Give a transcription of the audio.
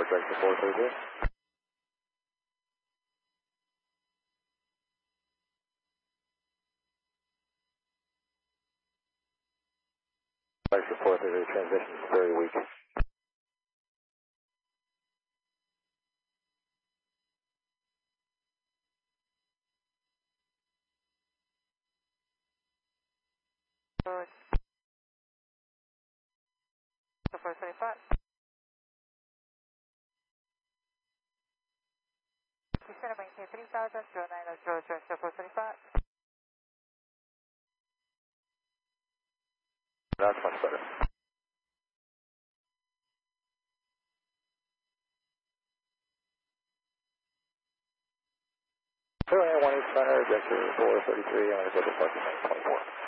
direction 433. Direction 433, transmission is very weak. Good. So 435. Houston, maintain 3000, 0900, transfer 435. That's much better. Air 1 East Center, vector 433, I'm going to go to parking lane 24.